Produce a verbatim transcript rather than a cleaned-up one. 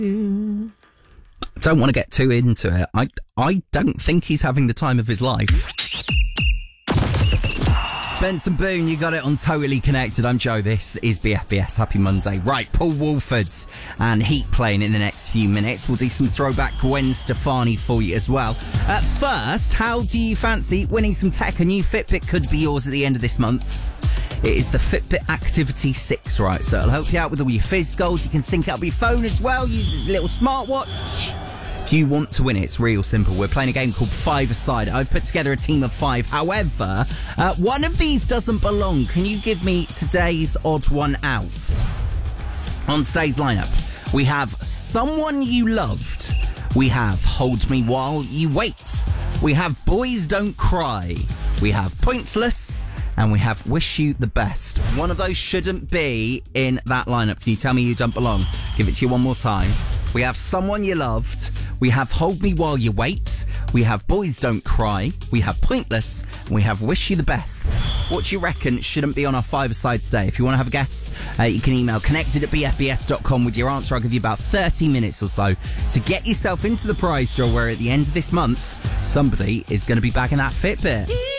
Don't want to get too into it. I, I don't think he's having the time of his life. Benson Boone, you got it on Totally Connected. I'm Joe. This is B F B S. Happy Monday. Right, Paul Woolford and Heat playing in the next few minutes. We'll do some throwback Gwen Stefani for you as well. At first, how do you fancy winning some tech? A new Fitbit could be yours at the end of this month. It is the Fitbit Activity six, right? So it'll help you out with all your fizz goals. You can sync it up with your phone as well. Use this little smartwatch. If you want to win it, it's real simple. We're playing a game called Five-A-Side. I've put together a team of five. However, uh, one of these doesn't belong. Can you give me today's odd one out? On today's lineup, we have Someone You Loved. We have Hold Me While You Wait. We have Boys Don't Cry. We have Pointless. And we have Wish You the Best. One of those shouldn't be in that lineup. Can you tell me you don't belong? Give it to you one more time. We have Someone You Loved. We have Hold Me While You Wait. We have Boys Don't Cry. We have Pointless. And we have Wish You the Best. What do you reckon shouldn't be on our five-a-side today? If you want to have a guess, uh, you can email connected at b f b s dot com with your answer. I'll give you about thirty minutes or so to get yourself into the prize draw where at the end of this month, somebody is going to be bagging that Fitbit.